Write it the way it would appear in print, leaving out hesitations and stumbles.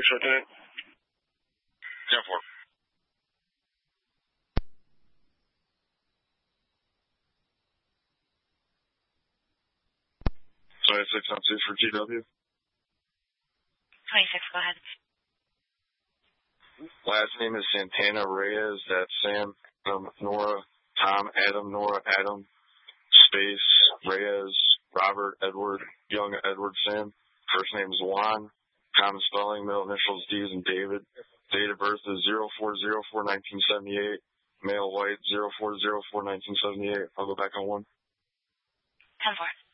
First Lieutenant. 10-4. So 6 on 2 for GW. 26, go ahead. Last name is Santana Reyes. That's Sam, Nora, Tom, Adam, Nora, Adam, space, Reyes, Robert, Edward, Young, Edward, Sam. First name is Juan. Common spelling, middle initials D's and David. Date of birth is 04/04/1978. Male, white, 04/04/1978. I'll go back on 1. 10-4.